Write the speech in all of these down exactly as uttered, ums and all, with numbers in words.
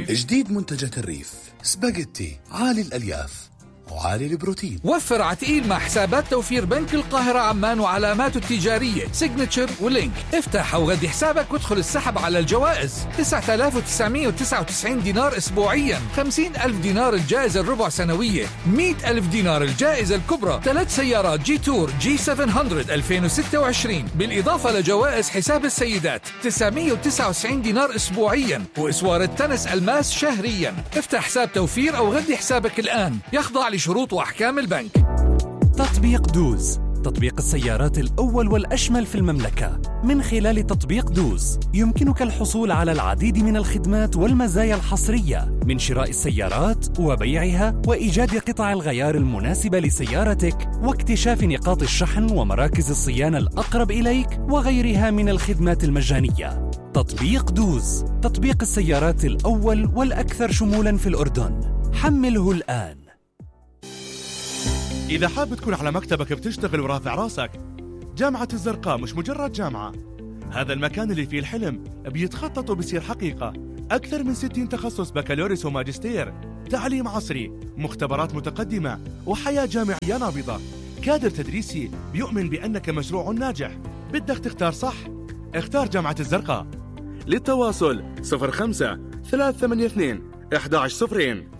جديد منتجات الريف سباجيتي عالي الألياف وعالي البروتين. وفر عتقيل مع حسابات توفير بنك القاهرة عمان وعلاماته التجارية سيجنتشر ولينك. افتح أو غدي حسابك وادخل السحب على الجوائز. تسعة آلاف وتسعمائة وتسعة وتسعين دينار أسبوعيا، خمسين ألف دينار الجائزة الربع سنوية، مئة ألف دينار الجائزة الكبرى، ثلاث سيارات جي تور جي سبعمائة ألفين وستة وعشرين، بالإضافة لجوائز حساب السيدات تسعمائة وتسعة وتسعين دينار أسبوعيا، وإسوار التنس الماس شهريا. افتح حساب توفير أو غدي حسابك الآن، يخضع لشروط وأحكام البنك. تطبيق دوز، تطبيق السيارات الأول والأشمل في المملكة. من خلال تطبيق دوز يمكنك الحصول على العديد من الخدمات والمزايا الحصرية، من شراء السيارات وبيعها وإيجاد قطع الغيار المناسبة لسيارتك واكتشاف نقاط الشحن ومراكز الصيانة الأقرب إليك وغيرها من الخدمات المجانية. تطبيق دوز، تطبيق السيارات الأول والأكثر شمولاً في الأردن. حمله الآن. إذا حاب تكون على مكتبك بتشتغل ورافع راسك، جامعة الزرقاء مش مجرد جامعة، هذا المكان اللي فيه الحلم بيتخطط وبيصير حقيقة. أكثر من ستين تخصص بكالوريوس وماجستير، تعليم عصري، مختبرات متقدمة، وحياة جامعية نابضة. كادر تدريسي بيؤمن بأنك مشروع ناجح. بدك تختار صح؟ اختار جامعة الزرقاء. للتواصل صفر خمسة ثلاثة ثمانية اثنين واحد واحد صفرين.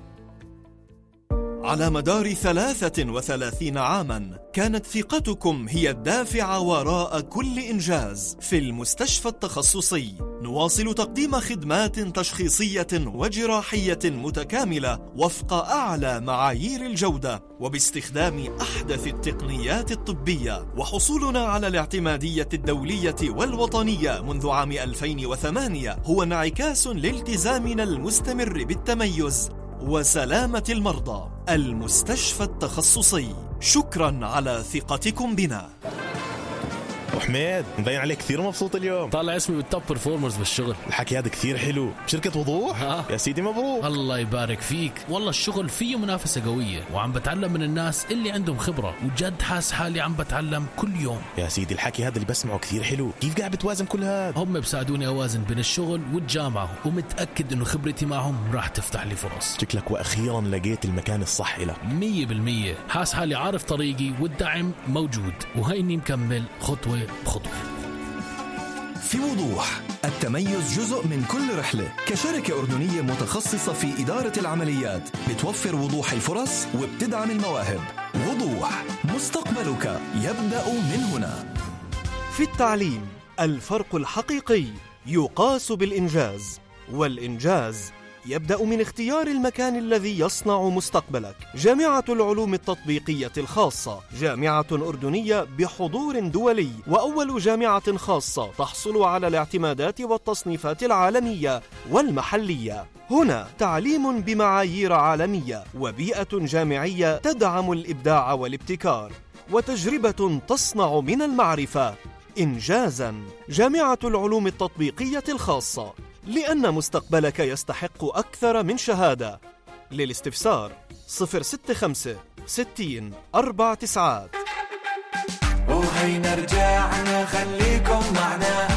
على مدار ثلاثة وثلاثين عاماً كانت ثقتكم هي الدافع وراء كل إنجاز. في المستشفى التخصصي نواصل تقديم خدمات تشخيصية وجراحية متكاملة وفق أعلى معايير الجودة وباستخدام أحدث التقنيات الطبية، وحصولنا على الاعتمادية الدولية والوطنية منذ عام ألفين وثمانية هو انعكاس لالتزامنا المستمر بالتميز وسلامة المرضى. المستشفى التخصصي، شكرا على ثقتكم بنا. وحميد، مبين عليك كثير مبسوط اليوم. طالع اسمي بالتوب برفورمرز بالشغل. الحكي هذا كثير حلو. بشركة وضوح؟ ها. يا سيدي مبروك. الله يبارك فيك. والله الشغل فيه منافسة قوية، وعم بتعلم من الناس اللي عندهم خبرة، وجد حاس حالي عم بتعلم كل يوم. يا سيدي الحكي هذا اللي بسمعه كثير حلو. كيف قاعد بتوازن كل هذا؟ هم بساعدوني أوازن بين الشغل والجامعة، ومتأكد إنه خبرتي معهم راح تفتح لي فرص. شكلك وأخيرا لقيت المكان الصح لك. مية بالمية. حاس حالي عارف طريقي والدعم موجود، وهيني مكمل خطوة بخطوة. في وضوح، التميز جزء من كل رحلة. كشركة أردنية متخصصة في إدارة العمليات بتوفر وضوح الفرص وبتدعم المواهب. وضوح، مستقبلك يبدأ من هنا. في التعليم الفرق الحقيقي يقاس بالإنجاز، والإنجاز يبدأ من اختيار المكان الذي يصنع مستقبلك. جامعة العلوم التطبيقية الخاصة، جامعة أردنية بحضور دولي، وأول جامعة خاصة تحصل على الاعتمادات والتصنيفات العالمية والمحلية. هنا تعليم بمعايير عالمية، وبيئة جامعية تدعم الإبداع والابتكار، وتجربة تصنع من المعرفة إنجازاً. جامعة العلوم التطبيقية الخاصة، لأن مستقبلك يستحق أكثر من شهادة. للاستفسار صفر ستة خمسة ستين أربع تسعات. وهينا رجعنا خليكم معنا،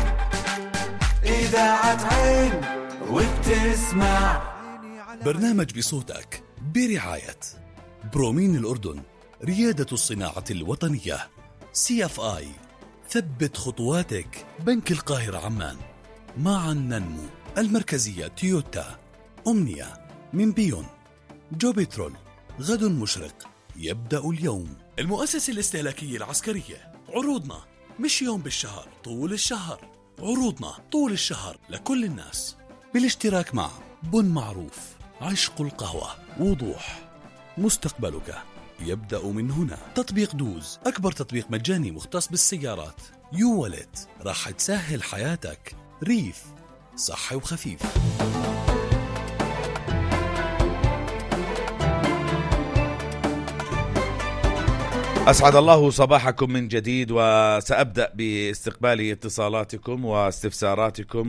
إذاعة عين وبتسمع برنامج بصوتك برعاية برومين الأردن، ريادة الصناعة الوطنية. سي اف آي، ثبت خطواتك. بنك القاهرة عمان، معا ننمو. المركزية تويوتا. أمنية من بيون. جو بترول، غد مشرق يبدأ اليوم. المؤسسة الاستهلاكية العسكرية، عروضنا مش يوم بالشهر، طول الشهر. عروضنا طول الشهر لكل الناس، بالاشتراك مع بن معروف، عشق القهوة. وضوح، مستقبلك يبدأ من هنا. تطبيق دوز، أكبر تطبيق مجاني مختص بالسيارات. يو والت، راح تسهل حياتك. ريف، صحي وخفيف. أسعد الله صباحكم من جديد، وسأبدأ باستقبال اتصالاتكم واستفساراتكم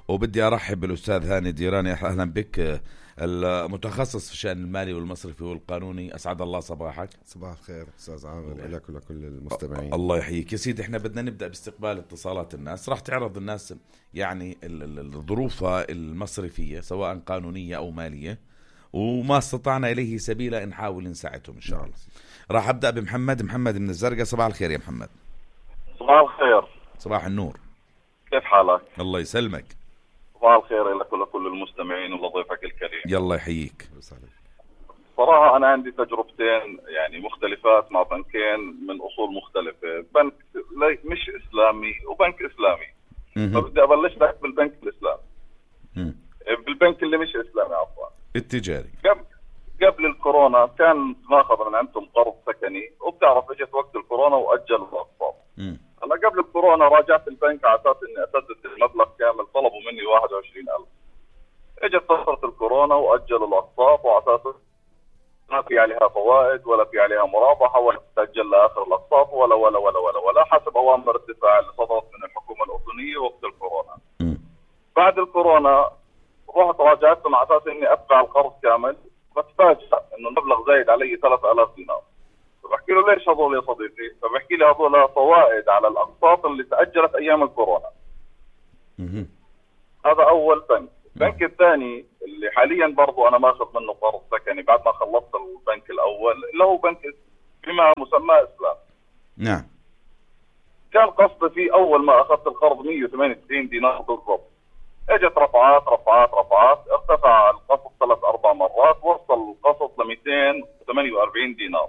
وبدي أرحب بالأستاذ هاني ديراني. أهلا بك، المتخصص في الشأن المالي والمصرفي والقانوني. أسعد الله صباحك. صباح الخير أستاذ عامر لك ولكل المستمعين. الله يحييك يا سيدي. احنا بدنا نبدأ باستقبال اتصالات الناس. راح تعرض الناس يعني الظروف المصرفية سواء قانونية أو مالية، وما استطعنا إليه سبيلا نحاول نساعدهم إن شاء الله. راح أبدأ بمحمد. محمد من الزرقاء. صباح الخير يا محمد. صباح الخير. صباح النور. كيف حالك؟ الله يسلمك. صباح الخير لك ولكل المستمعين ولضيفك الكريم. يلا يحييك. صراحة أنا عندي تجربتين يعني مختلفات مع بنكين من أصول مختلفة، بنك مش إسلامي وبنك إسلامي. فبدي أبلش لك بالبنك الإسلامي. مم. بالبنك اللي مش إسلامي عفوا التجاري. قبل قبل الكورونا كان ناخذ من عندهم قرض سكني، وبتعرف اجت وقت الكورونا وأجلوا الأقساط. هلا قبل الكورونا راجعت البنك على اساس اني اسدد المبلغ كامل، طلبوا مني واحد وعشرين ألف. اجت فترة الكورونا واجلوا الاقساط وعلى اساس ما في عليها فوائد ولا في عليها مرابحة ولا تسجل لاخر الاقساط ولا ولا ولا ولا ولا حسب اوامر الدفاع اللي صدرت من الحكومة الأردنية وقت الكورونا. م. بعد الكورونا رحت راجعتهم على اساس اني ادفع القرض كامل، بتفاجئ انه المبلغ زايد علي ثلاثة آلاف دينار. فبحكي له ليش هذول يا صديقي؟ فبحكي لي هذول فوائد على الاقساط اللي تاجلت ايام الكورونا. مه. هذا اول بنك. البنك الثاني اللي حاليا برضو انا ماخذ منه قرض سكني بعد ما خلصت البنك الاول، اللي هو بنك بما مسمى اسلام. نعم. كان قصدي فيه اول ما اخذت القرض مية وثمانية وتسعين دينار بالضبط. اجت رفعات رفعات رفعات، ارتفع القسط ثلاث اربع مرات، وصل القسط ل مئتين وثمانية وأربعين دينار.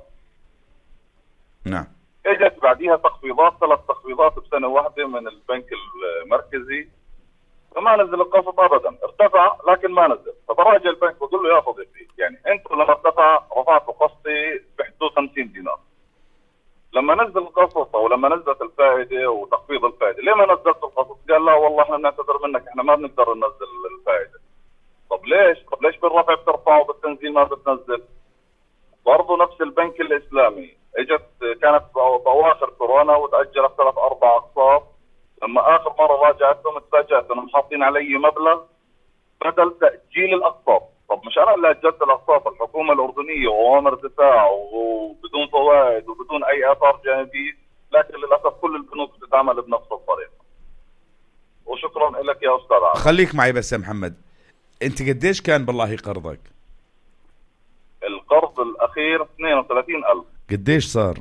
نعم. اجت بعديها تخفيضات، ثلاث تخفيضات بسنه واحده من البنك المركزي، فما نزل القسط ابدا، ارتفع لكن ما نزل. فبراجع البنك بقول له يا صديقي يعني انتم لما ارتفع رفعتوا قسطي بحدود خمسين دينار، لما نزل القسط او لما نزلت الفائده وتخفيض الفائده ليه ما نزلت القسط؟ قال لا والله احنا بنعتذر منك، احنا ما بنقدر ننزل الفائده. طب ليش؟ طب ليش بالرفع بترفع وبالتنزيل ما بتنزل؟ برضه نفس البنك الاسلامي اجت كانت بأواخر كورونا وتأجلت ثلاث أربع أقساط، لما آخر مرة راجعتهم تفاجأت إنهم حاطين علي مبلغ بدل تأجيل الأقساط. طب مش أنا اللي أجلت الأقساط، الحكومة الأردنية وأوامر دفاع وبدون فوائد وبدون أي آثار جانبية، لكن للأسف كل البنوك بتتعامل بنفس الطريقة. وشكرا لك يا أستاذ عبد. خليك معي بس يا محمد، أنت قديش كان بالله قرضك؟ القرض الأخير اثنين وثلاثين ألف. قديش صار؟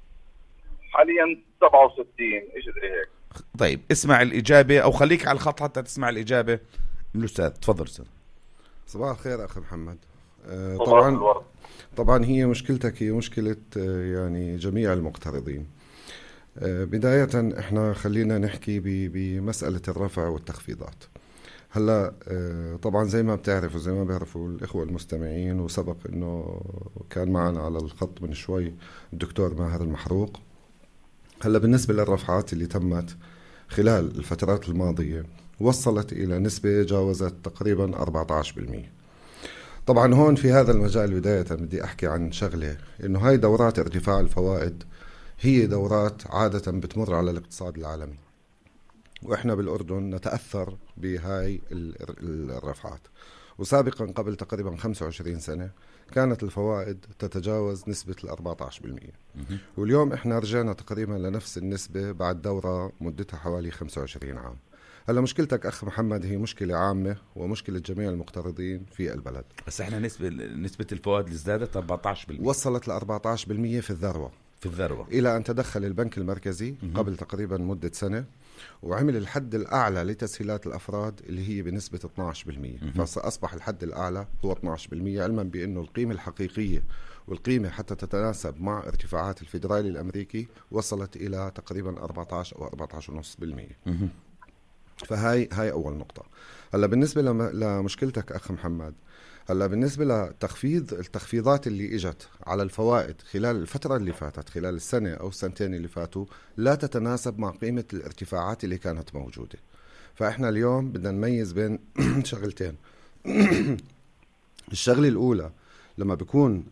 حاليا سبعة وستين إيش زي هيك. طيب اسمع الإجابة أو خليك على الخط حتى تسمع الإجابة من الأستاذ. تفضل أستاذ. صباح الخير أخي محمد. آه طبعا طبعا هي مشكلتك هي مشكلة آه يعني جميع المقترضين. آه بداية احنا خلينا نحكي بمسألة الرفع والتخفيضات. هلا طبعا زي ما بتعرفوا زي ما بيعرفوا الإخوة المستمعين، وسبق إنه كان معنا على الخط من شوي الدكتور ماهر المحروق. هلا بالنسبة للرفعات اللي تمت خلال الفترات الماضية وصلت إلى نسبة جاوزت تقريبا أربعة عشر بالمئة. طبعا هون في هذا المجال بداية بدي أحكي عن شغلة، إنه هاي دورات ارتفاع الفوائد هي دورات عادة بتمر على الاقتصاد العالمي، وإحنا بالأردن نتأثر بهاي الرفعات. وسابقا قبل تقريبا خمسة وعشرين سنة كانت الفوائد تتجاوز نسبة الأربعة عشر بالمئة، واليوم إحنا رجعنا تقريبا لنفس النسبة بعد دورة مدتها حوالي خمسة وعشرين عام. هلا مشكلتك أخ محمد هي مشكلة عامة ومشكلة جميع المقترضين في البلد. بس إحنا نسبة نسبة الفوائد اللي ازدادت أربعة عشر بالمئة، وصلت ل أربعة عشر بالمئة في الذروة في الذروة إلى أن تدخل البنك المركزي قبل تقريبا مدة سنة وعمل الحد الأعلى لتسهيلات الأفراد اللي هي بنسبة اثني عشر بالمئة. فأصبح الحد الأعلى هو اثني عشر بالمئة، علما بأنه القيمة الحقيقية والقيمة حتى تتناسب مع ارتفاعات الفيدرالي الأمريكي وصلت إلى تقريبا أربعة عشر أو أربعة عشر فاصلة خمسة بالمئة. فهاي هاي أول نقطة. هلا بالنسبة لمشكلتك أخ محمد، هلا بالنسبة لتخفيض التخفيضات اللي اجت على الفوائد خلال الفترة اللي فاتت خلال السنة أو السنتين اللي فاتوا لا تتناسب مع قيمة الارتفاعات اللي كانت موجودة. فإحنا اليوم بدنا نميز بين شغلتين. الشغلة الأولى لما بيكون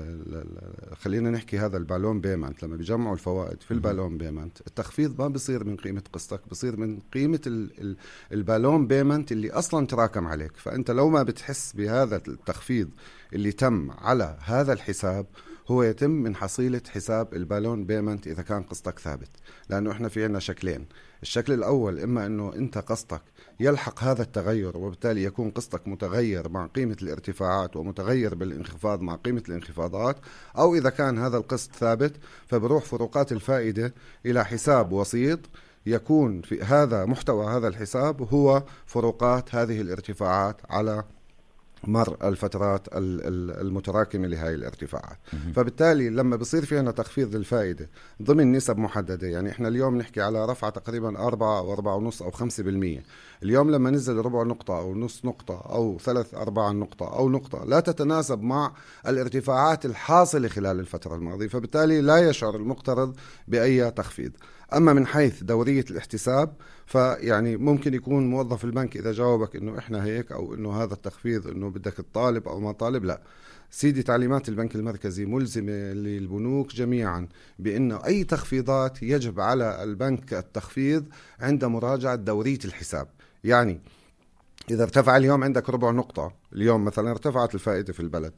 خلينا نحكي هذا البالون بيمنت، لما بيجمعوا الفوائد في البالون بيمنت، التخفيض ما بيصير من قيمة قسطك، بيصير من قيمة البالون بيمنت اللي أصلا تراكم عليك. فأنت لو ما بتحس بهذا التخفيض اللي تم على هذا الحساب، هو يتم من حصيلة حساب البالون بيمنت إذا كان قسطك ثابت. لأنه إحنا في عنا شكلين، الشكل الأول إما أنه أنت قسطك يلحق هذا التغير وبالتالي يكون قسطك متغير مع قيمة الارتفاعات ومتغير بالانخفاض مع قيمة الانخفاضات، أو إذا كان هذا القسط ثابت فبروح فروقات الفائدة إلى حساب وسيط يكون في هذا محتوى هذا الحساب هو فروقات هذه الارتفاعات على مر الفترات المتراكمة لهذه الارتفاعات. فبالتالي لما بصير فينا تخفيض للفائدة ضمن نسب محددة، يعني احنا اليوم نحكي على رفعة تقريبا أربعة أو أربعة ونص أو خمسة بالمية، اليوم لما نزل ربع نقطة أو نص نقطة أو ثلاث أرباع نقطة أو نقطة لا تتناسب مع الارتفاعات الحاصلة خلال الفترة الماضية، فبالتالي لا يشعر المقترض بأي تخفيض. أما من حيث دورية الاحتساب، فيعني ممكن يكون موظف البنك إذا جاوبك إنه إحنا هيك أو إنه هذا التخفيض إنه بدك تطالب أو ما طالب، لا سيدي، تعليمات البنك المركزي ملزمة للبنوك جميعا بأنه أي تخفيضات يجب على البنك التخفيض عند مراجعة دورية الحساب. يعني إذا ارتفع اليوم عندك ربع نقطة، اليوم مثلا ارتفعت الفائدة في البلد،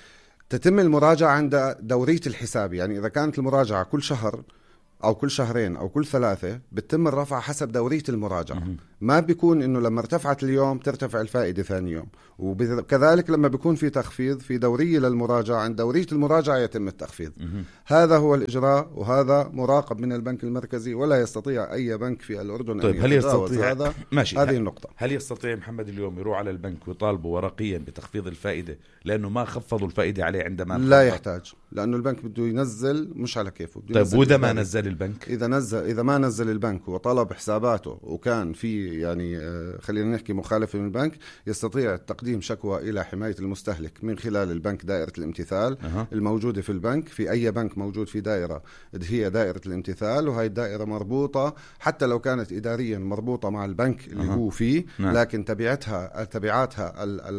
تتم المراجعة عند دورية الحساب. يعني إذا كانت المراجعة كل شهر أو كل شهرين أو كل ثلاثة، بتتم الرفع حسب دورية المراجعة. ما بيكون إنه لما ارتفعت اليوم ترتفع الفائدة ثاني يوم. وكذلك لما بيكون في تخفيض في دورية للمراجعة، عند دورية المراجعة يتم التخفيض. هذا هو الإجراء، وهذا مراقب من البنك المركزي، ولا يستطيع أي بنك في الأردن طيب أن يتجاوز هذا. ماشي. هذه النقطة. هل يستطيع محمد اليوم يروح على البنك ويطالبه ورقيا بتخفيض الفائدة لأنه ما خفضوا الفائدة عليه عندما لا خفض؟ يحتاج، لأنه البنك بده ينزل مش على كيفه. طيب وإذا ما نزل البنك؟ إذا نزل إذا ما نزل البنك وطلب حساباته وكان في يعني خلينا نحكي مخالفة من البنك، يستطيع تقديم شكوى إلى حماية المستهلك من خلال البنك دائرة الامتثال أه. الموجودة في البنك. في أي بنك موجود في دائرة هي دائرة الامتثال، وهي الدائرة مربوطة حتى لو كانت إداريا مربوطة مع البنك اللي أه. هو فيه نعم. لكن تبعتها تبعاتها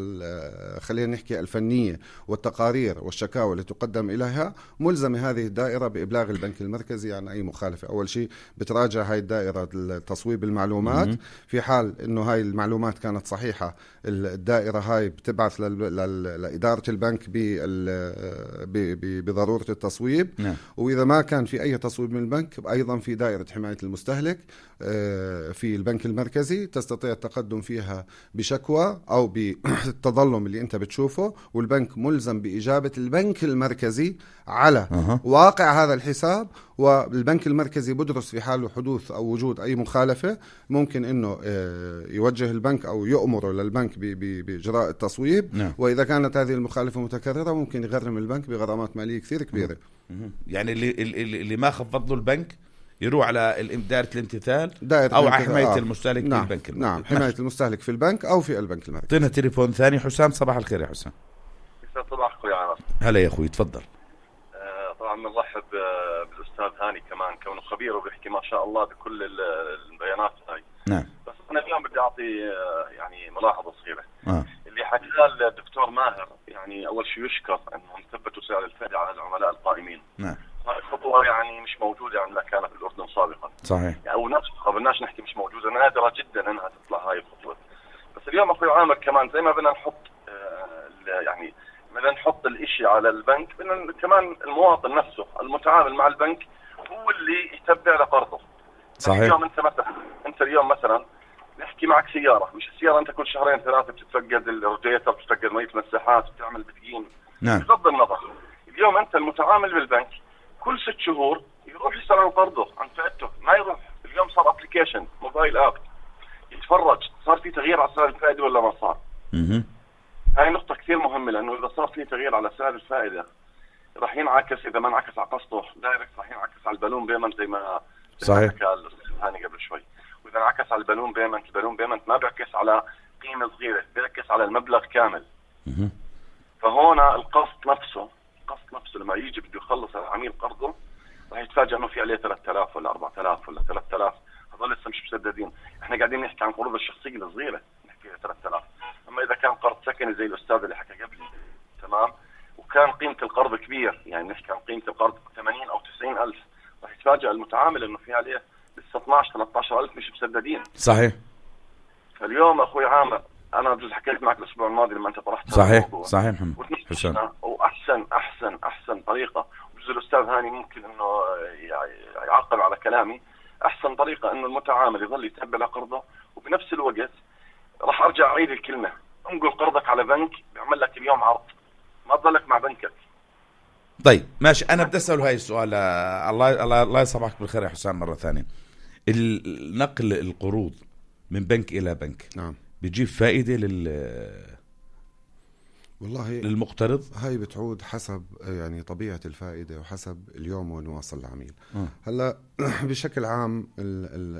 خلينا نحكي الفنية والتقارير والشكاوى اللي تقدم إليها ملزمة هذه الدائرة بإبلاغ البنك المركزي عن أي مخالفة. أول شيء بتراجع هاي الدائرة تصويب المعلومات، في حال إنه هاي المعلومات كانت صحيحة الدائرة هاي بتبعث لإدارة البنك بضرورة التصويب نعم. وإذا ما كان في أي تصويب من البنك، أيضا في دائرة حماية المستهلك في البنك المركزي تستطيع التقدم فيها بشكوى أو بالتظلم اللي أنت بتشوفه، والبنك ملزم بإجابة البنك المركزي على أه. واقع هذا الحساب. والبنك المركزي بدرس في حال حدوث أو وجود أي مخالفة، ممكن أنه يوجه البنك أو يؤمر للبنك بإجراء التصويب نعم. وإذا كانت هذه المخالفة متكررة ممكن يغرم البنك بغرامات مالية كثير كبيرة. يعني اللي, اللي ما خفض له البنك يروح على دائرة الامتثال دائرة أو على حماية آه. المستهلك نعم. في البنك. نعم حماية ماشي. المستهلك في البنك أو في البنك المركزي. طينا تليفون ثاني. حسام، صباح الخير يا حسام. صباح أخوي عرف. هلا يا أخوي، تفضل. آه طبعا بنرحب بالأستاذ هاني كمان كونه خبير وبيحكي ما شاء الله بكل البيانات هاي. نعم. بس أنا اليوم بدي أعطي يعني ملاحظة صغيرة. آه. اللي حكاه الدكتور ماهر، يعني أول شيء يشكر أنهم ثبتوا سعر الفائدة على العملاء القائمين. نعم. هاي خطوة يعني مش موجودة عندنا كانت في الأردن سابقا. صحيح. يعني أو نفس قبلناش نحكي مش موجودة، نادرة جدا أنها تطلع هاي الخطوة. بس اليوم أخوي عامر كمان زي ما بدنا نحط آه يعني بدنا نحط الإشي على البنك، بدنا كمان المواطن نفسه المتعامل مع البنك هو اللي يتبع لقرضه. صحيح. اليوم أنت مثلا أنت اليوم مثلا نحكي معك سيارة، مش السيارة أنت كل شهرين ثلاثة بتتفقد الراديتر، بتتفقد مية مساحات، بتعمل بتقيم. نعم. بغض النظر اليوم أنت المتعامل بالبنك كل ست شهور يروح يسأل عن قرضه عن فائدته، ما يروح. اليوم صار ابلكيشن موبايل اب يتفرج صار في تغيير على سعر الفائدة ولا ما صار. اها هاي نقطة كثير مهمة، لأنه إذا صار في تغيير على سعر الفائدة راح ينعكس، إذا ما انعكس على قسطه دايركت راح ينعكس على البالون بيمنت زي ما صحيح هاني قبل شوي. وإذا انعكس على البالون بيمنت، البالون بيمنت ما بيعكس على قيمة صغيرة، بيعكس على المبلغ كامل. اها فهنا القسط نفسه القسط نفسه لما يجي بده يخلص العميل قرضه راح يتفاجئ انه في عليه ثلاثة آلاف ولا أربعة آلاف ولا ثلاثة آلاف، هذول لسه مش مسددين. احنا قاعدين نحكي عن قروض الشخصيه الصغيره نحكي ثلاثة آلاف. اما اذا كان قرض سكني زي الاستاذ اللي حكى قبلي تمام، كان قيمة القرض كبير، يعني نحكي عن قيمة القرض ثمانين أو تسعين ألف، راح يتفاجأ المتعامل إنه في عليه لسه اثناشر ثلاثة عشر ألف مش مسددين. صحيح. فاليوم أخوي عامر أنا بجوز حكيت معك الأسبوع الماضي لما أنت طرحت صحيح صحيح محمد حسام، وأحسن أحسن أحسن طريقة، بجوز الأستاذ هاني ممكن إنه يعقب على كلامي، أحسن طريقة إنه المتعامل يظل يتبع قرضه، وبنفس الوقت راح أرجع أعيد الكلمة، انقل قرضك على بنك بيعمل لك اليوم عرض، ما تضلك مع بنكك. طيب ماشي، أنا بدي أسأل هاي السؤال. الله الله الله يصبحك بالخير يا حسام مرة ثانية. النقل القروض من بنك إلى بنك نعم بيجيب فائدة لل والله للمقترض؟ هاي بتعود حسب يعني طبيعة الفائدة وحسب اليوم وين واصل العميل. آه. هلا بشكل عام ال ال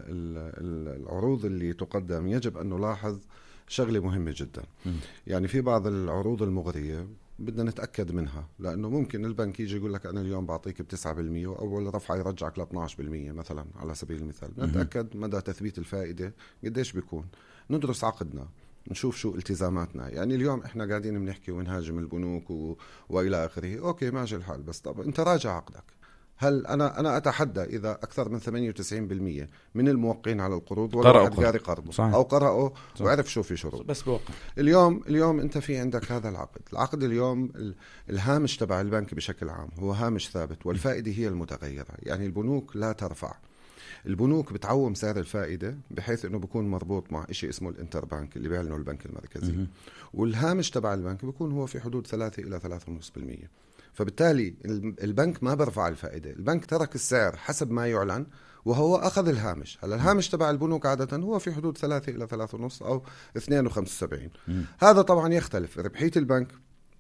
ال العروض اللي تقدم يجب أن نلاحظ شغلة مهمة جدا. م. يعني في بعض العروض المغرية بدنا نتأكد منها، لأنه ممكن البنك يجي يقول لك أنا اليوم بعطيك بتسعة بالمية وأول رفعة يرجعك لاثناشر بالمية مثلا على سبيل المثال. نتأكد مدى تثبيت الفائدة قديش بيكون، ندرس عقدنا، نشوف شو التزاماتنا. يعني اليوم احنا قاعدين بنحكي ونهاجم البنوك و... والى اخره، اوكي ماشي الحال، بس طب انت راجع عقدك. هل انا انا اتحدى اذا اكثر من ثمانية وتسعين بالمية من الموقعين على القروض ولا واحد قاري قرضه او قرأه وعرف شو في شروط، بس بوقع. اليوم اليوم انت في عندك هذا العقد، العقد اليوم الهامش تبع البنك بشكل عام هو هامش ثابت والفائده هي المتغيره. يعني البنوك لا ترفع، البنوك بتعوم سعر الفائدة بحيث انه بيكون مربوط مع شيء اسمه الانتر بانك اللي بيعلنه البنك المركزي، م- والهامش تبع البنك بيكون هو في حدود ثلاثة إلى ثلاثة ونصف بالمية. فبالتالي البنك ما برفع الفائدة، البنك ترك السعر حسب ما يعلن وهو أخذ الهامش. هلا الهامش تبع البنوك عادة هو في حدود ثلاثة إلى ثلاثة ونصف أو اثنين وخمسة وسبعين. م- هذا طبعا يختلف، ربحية البنك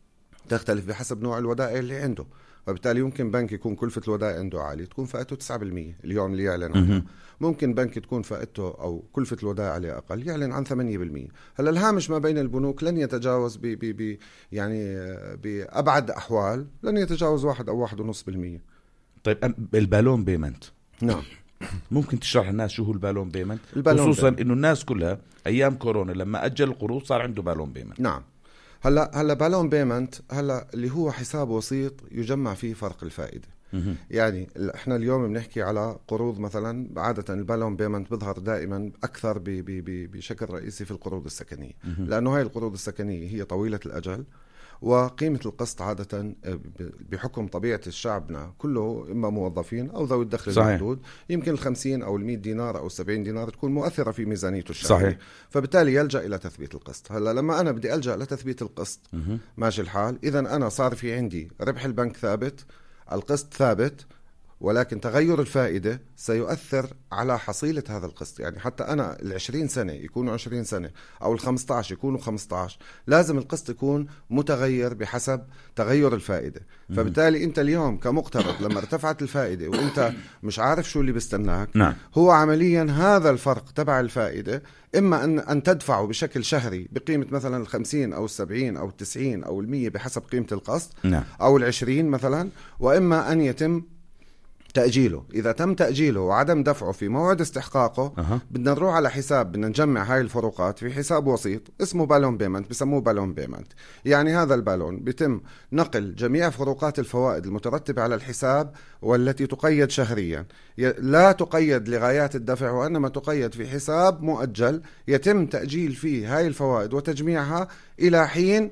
تختلف بحسب نوع الودائع اللي عنده. فبالتالي يمكن بنك يكون كلفة الودائع عنده عالية تكون فائدته تسعة بالمية اليوم اللي يعلن عنها، ممكن بنك تكون فائدته أو كلفة الودائع عليه أقل يعلن عن ثمانية بالمية. هلا الهامش ما بين البنوك لن يتجاوز ب ب ب يعني بأبعد أحوال لن يتجاوز واحد أو واحد ونص بالمية. طيب البالون بيمنت، نعم ممكن تشرح الناس شو هو البالون بيمنت؟ البالون خصوصا بيمنت. إنه الناس كلها أيام كورونا لما أجل القروض صار عنده بالون بيمنت. نعم. هلا هلا بالون بيمنت هلا اللي هو حساب وسيط يجمع فيه فرق الفائده. مه. يعني احنا اليوم بنحكي على قروض مثلا، عاده البالون بيمنت بيظهر دائما اكثر ب ب ب بشكل رئيسي في القروض السكنيه، مه. لانه هاي القروض السكنيه هي طويله الاجل وقيمة القسط عادة بحكم طبيعة الشعبنا كله إما موظفين أو ذوي الدخل المحدود، يمكن الخمسين أو المئة دينار أو السبعين دينار تكون مؤثرة في ميزانيته الشهرية. صحيح. فبالتالي يلجأ إلى تثبيت القسط. هلا لما أنا بدي ألجأ لتثبيت القسط مه. ماشي الحال، إذن أنا صار في عندي ربح البنك ثابت، القسط ثابت، ولكن تغير الفائدة سيؤثر على حصيلة هذا القسط. يعني حتى أنا العشرين سنة يكونوا عشرين سنة أو الخمسة عشر يكونوا خمسة عشر، لازم القسط يكون متغير بحسب تغير الفائدة. فبالتالي أنت اليوم كمقترض لما ارتفعت الفائدة وأنت مش عارف شو اللي بيستناك، نعم. هو عمليا هذا الفرق تبع الفائدة إما أن, أن تدفعه بشكل شهري بقيمة مثلا الخمسين أو السبعين أو التسعين أو المية بحسب قيمة القسط، نعم. أو العشرين مثلا، وإما أن يتم تأجيله. إذا تم تأجيله وعدم دفعه في موعد استحقاقه، أه. بدنا نروح على حساب، بدنا نجمع هاي الفروقات في حساب وسيط اسمه بالون بيمنت، بسموه بالون بيمنت. يعني هذا البالون بيتم نقل جميع فروقات الفوائد المترتبة على الحساب والتي تقيد شهريا، لا تقيد لغايات الدفع وإنما تقيد في حساب مؤجل يتم تأجيل فيه هاي الفوائد وتجميعها إلى حين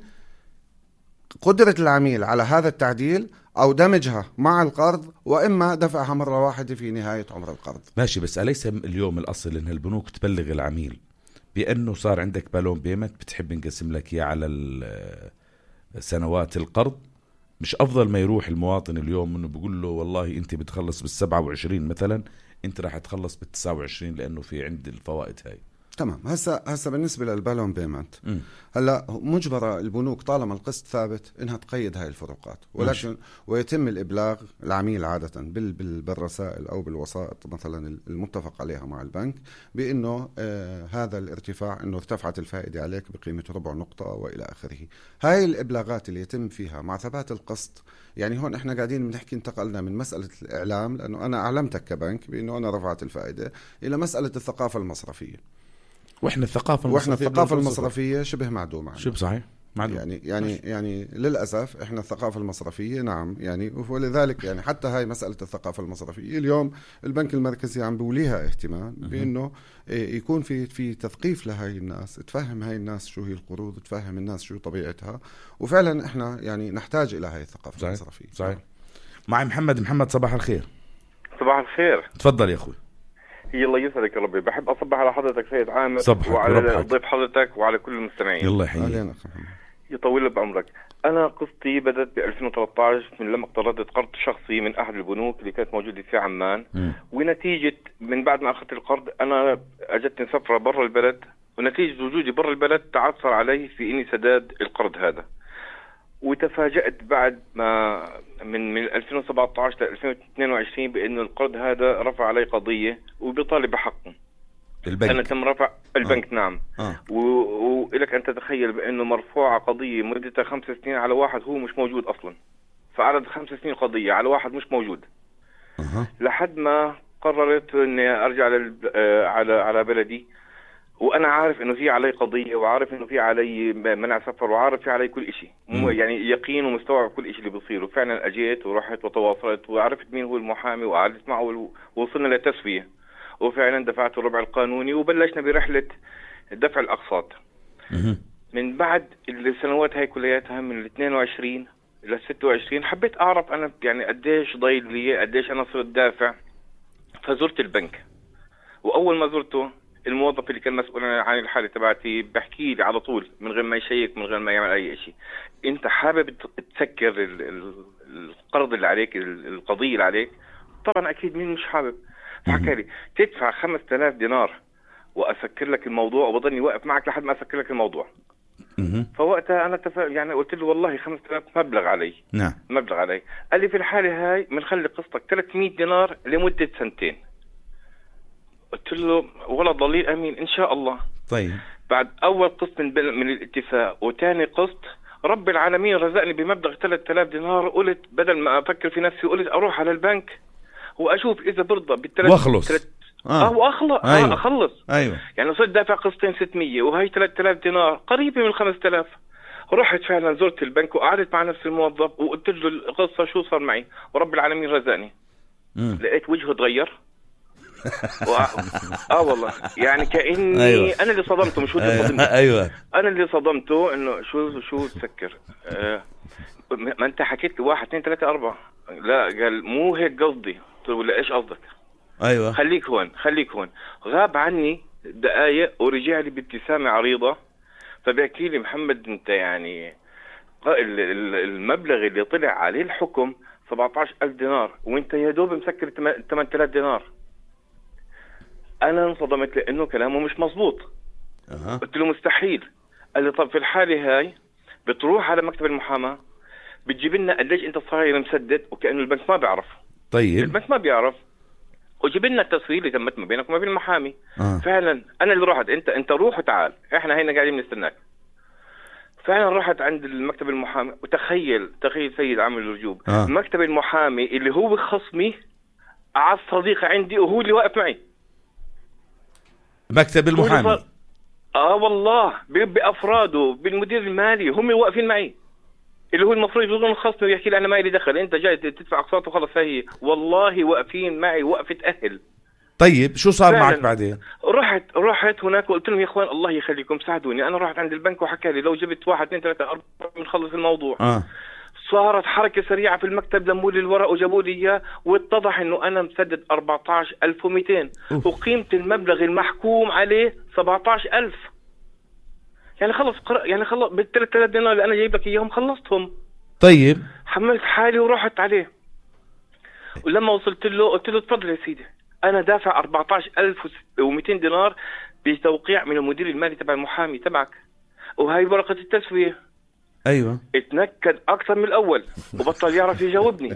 قدرة العميل على هذا التعديل أو دمجها مع القرض، وإما دفعها مرة واحدة في نهاية عمر القرض. ماشي، بس أليس اليوم الأصل إن البنوك تبلغ العميل بأنه صار عندك بالون بيمنت بتحب نقسم لك إياه على سنوات القرض؟ مش أفضل ما يروح المواطن اليوم إنه بيقول له والله أنت بتخلص بالسبعة وعشرين مثلا، أنت راح تخلص بالتسعة وعشرين لأنه في عند الفوائد هاي. تمام. هسا هسا بالنسبه للبالون بيمنت، هلا مجبره البنوك طالما القسط ثابت انها تقيد هاي الفروقات، ولكن ماشي. ويتم الابلاغ العميل عاده بال بال بالرسائل او بالوسائط مثلا المتفق عليها مع البنك بانه آه هذا الارتفاع انه ارتفعت الفائده عليك بقيمه ربع نقطه والى اخره. هاي الابلاغات اللي يتم فيها مع ثبات القسط، يعني هون احنا قاعدين بنحكي انتقلنا من مساله الاعلام لانه انا اعلمتك كبنك بانه انا رفعت الفائده الى مساله الثقافه المصرفيه. واحنا الثقافه واحنا الثقافه المصرفيه شبه معدومه. شبه صحيح. معلوم. يعني يعني ماشي. يعني للأسف إحنا الثقافة المصرفية نعم يعني، ولذلك يعني حتى هاي مسألة الثقافة المصرفية اليوم البنك المركزي عم بوليها اهتمام بأنه يكون في في تثقيف لهاي الناس، تفهم هاي الناس شو هي القروض، تفهم الناس شو طبيعتها، وفعلا إحنا يعني نحتاج إلى هاي الثقافة صحيح. المصرفية. صحيح. معي محمد. محمد صباح الخير. صباح الخير. تفضل يا أخوي. يلا يسعدك يا ربي. بحب أصبح على حضرتك سيد عامر وعلى ضيف حضرتك وعلى كل المستمعين. يلا يحييك. يطول بعمرك. أنا قصتي بدأت ب ألفين وثلاثة عشر من لما اقترضت قرض شخصي من أحد البنوك اللي كانت موجودة في عمان. م. ونتيجة من بعد ما أخذت القرض أنا أجتني سفرة برا البلد، ونتيجة وجودي برا البلد تعثر علي في إني سداد القرض هذا. وتفاجأت بعد ما من من ألفين وسبعة عشر ل ألفين واثنين وعشرين بأنه القرض هذا رفع علي قضية وبيطالب بحقه. البنك. أنا تم رفع البنك. آه. نعم. آه. ولك أن تتخيل بأنه مرفوعة قضية مدتها خمس سنين على واحد هو مش موجود أصلا، فعرض خمس سنين قضية على واحد مش موجود. أه. لحد ما قررت إني أرجع لل... على على بلدي، وأنا عارف إنه في علي قضية وعارف إنه في علي منع سفر وعارف في علي كل إشي، يعني يقين ومستوعب كل إشي اللي بيصير. وفعلا أجيت ورحت وتواصلت وعرفت مين هو المحامي وقعدت معه ووصلنا لتسوية، وفعلا دفعت الربع القانوني وبلشنا برحلة دفع الأقساط. من بعد السنوات هاي كلياتها من الاثنين وعشرين إلى ستة وعشرين حبيت أعرف أنا يعني قديش ضايل لي، قديش أنا صرت دافع. فزرت البنك، وأول ما زرته الموظف اللي كان مسؤول عن الحالة تبعتي بحكي لي على طول من غير ما يشيك من غير ما يعمل أي شيء: أنت حابب تسكر القرض اللي عليك، القضية اللي عليك؟ طبعا أكيد مين مش حابب. فحكى لي تدفع خمسة آلاف دينار وأسكر لك الموضوع وبضلني واقف معك لحد ما أسكر لك الموضوع. فوقتها أنا تف... يعني قلت له والله خمسة آلاف مبلغ علي. نعم. مبلغ علي. قال لي في الحالة هاي بنخلي قسطك ثلاثمية دينار لمدة سنتين. قلت له ولا ضليل أمين إن شاء الله. طيب. بعد أول قسط من, بل... من الاتفاق وتاني قسط رب العالمين رزقني بمبلغ ثلاثة آلاف دينار. قلت بدل ما أفكر في نفسي قلت أروح على البنك وأشوف إذا برضى بالثلاث واخلص تلت... آه. آه وأخلص. أيوة. آه أخلص. أيوة. يعني صرت دافع قسطين ستمية وهي ثلاثة آلاف دينار قريبة من خمسة آلاف. رحت فعلا زرت البنك وقعدت مع نفس الموظف وقلت له القصة شو صار معي، ورب العالمين رزقني. مم. لقيت وجهه تغير. و... اه والله يعني كأني أيوة. انا اللي صدمته مش هو اللي صدمته. ايوه انا اللي صدمته انه شو شو تسكر. آه ما انت حكيت لي واحد اثنين ثلاثة أربعة. لا قال مو هيك قصدي. قلت له لا ايش قصدك؟ ايوه خليك هون خليك هون. غاب عني دقائق ورجع لي بابتسامة عريضة. فبيحكي لي محمد انت يعني المبلغ اللي طلع عليه الحكم سبعة عشر ألف دينار وانت يا دوب مسكر ثمانية آلاف دينار. انا انصدمت لانه كلامه مش مزبوط. أه. قلت له مستحيل. قال لي طب في الحالة هاي بتروح على مكتب المحاماة بتجيب لنا قديش انت صاير مسدد، وكأنه البنك ما بيعرف. طيب البنك ما بيعرف، وجيب لنا التسوية اللي تمت ما بينك وما بين المحامي. أه. فعلا انا اللي رحت. انت انت روح وتعال احنا هينا قاعدين نستناك. فعلا رحت عند المكتب المحامي وتخيل تخيل سيد عامل الرجوب. أه. مكتب المحامي اللي هو خصمي أعز صديق عندي وهو اللي واقف معي. مكتب المحامي اه والله بافراده بالمدير المالي هم واقفين معي، اللي هو المفروض يكون خصمي ويحكي لي انا ما لي دخل، انت جاي تدفع اقساط وخلص. هي والله واقفين معي وقفه اهل. طيب شو صار معك بعدين؟ رحت رحت هناك وقلت لهم يا اخوان الله يخليكم ساعدوني. انا رحت عند البنك وحكى لي لو جبت واحد اثنين ثلاثة أربعة بنخلص الموضوع. اه صارت حركة سريعة في المكتب، لموا لي الورق وجابوا لي إياه، واتضح إنه أنا مسدد أربعة عشر ألف ومئتين وقيمة المبلغ المحكوم عليه سبعة عشر ألف. يعني خلص قر... يعني خلص بالثلاث آلاف دينار اللي أنا جايب لك إياهم خلصتهم. طيب حملت حالي ورحت عليه، ولما وصلت له قلت له تفضل يا سيدي أنا دافع أربعة عشر ألف ومئتين دينار بتوقيع من المدير المالي تبع المحامي تبعك، وهي ورقة التسوية. ايوه اتنكد اكثر من الاول وبطل يعرف يجاوبني.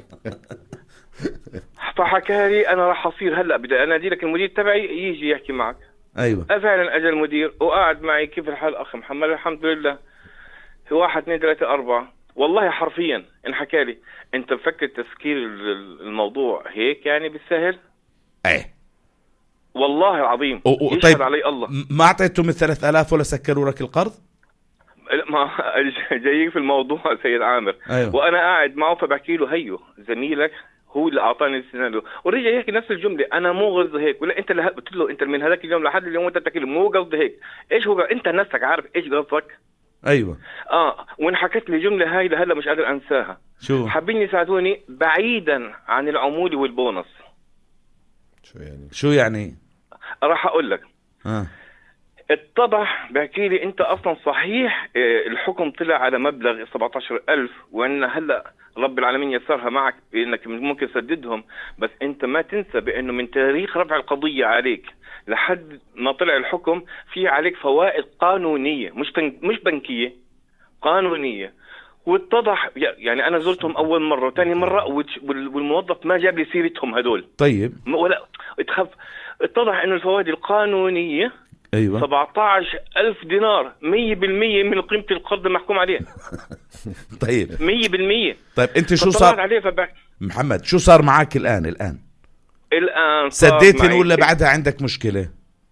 فحكى لي انا راح اصير هلا بدي انادي لك المدير تبعي يجي يحكي معك. ايوه فعلا اجى المدير وقعد معي. كيف الحال اخ محمد؟ الحمد لله. في واحد اثنين ثلاثة أربعة. والله حرفيا انحكى لي انت مفكر تسكير الموضوع هيك يعني بالسهل؟ ايه والله العظيم. يشهد طيب علي الله. ما اعطيتهم الثلاث آلاف ولا سكروا لك القرض؟ ما جايين في الموضوع سيد عامر. أيوة. وانا قاعد معه فبحكي له هيو زميلك هو اللي اعطاني السيناريو، ورجع يحكي نفس الجمله، انا مو قصدي هيك، ولا انت اللي قلت له انت من هذاك اليوم لحد اليوم وانت بتحكي له مو قصدي هيك. ايش هو انت نفسك عارف ايش قصدك؟ ايوه اه وان حكيت لي جمله هاي لهلا مش قادر انساها. شو حابين يساعدوني بعيدا عن العموله والبونص. شو يعني شو يعني راح اقول لك. اه اتضح بحكي لي انت اصلا صحيح الحكم طلع على مبلغ سبعة عشر ألف، وان هلا رب العالمين يسرها معك بانك ممكن تسددهم، بس انت ما تنسى بانه من تاريخ رفع القضيه عليك لحد ما طلع الحكم في عليك فوائد قانونيه مش مش بنكيه، قانونيه. واتضح يعني انا زرتهم اول مره وثاني مره والموظف ما جاب لي سيرتهم هدول. طيب ولا اتخف اتضح انه الفوائد القانونيه ايوه سبعة عشر ألف دينار، مية بالمية من قيمه القرض المحكوم عليه. طيب مية بالمية. طيب انت شو صار عليه فبح... محمد شو صار معك الان الان الان سديتن ولا بعدها عندك مشكله؟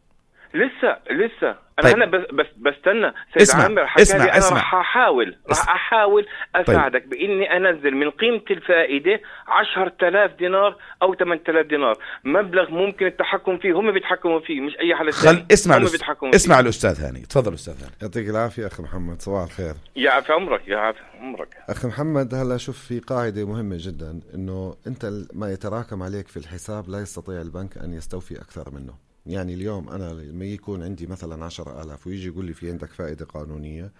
لسه لسه انا طيب. هلا بس بس بستنى سيد اسمع. عامر حكى اسمع. لي انا اسمع. راح احاول راح احاول اساعدك طيب. باني انزل من قيمه الفائده عشرة آلاف دينار او ثمانية آلاف دينار، مبلغ ممكن التحكم فيه، هم بيتحكموا فيه مش اي حدا ثاني. خل اسمع هم الأس... اسمع فيه. الاستاذ هاني تفضل استاذ هاني. يعطيك العافيه اخي محمد، صباح الخير. يعافي عمرك يعافي عمرك اخي محمد. هلا شوف في قاعده مهمه جدا، انه انت ما يتراكم عليك في الحساب لا يستطيع البنك ان يستوفي اكثر منه. يعني اليوم أنا لما يكون عندي مثلا عشرة آلاف ويجي يقول لي في عندك فائدة قانونية،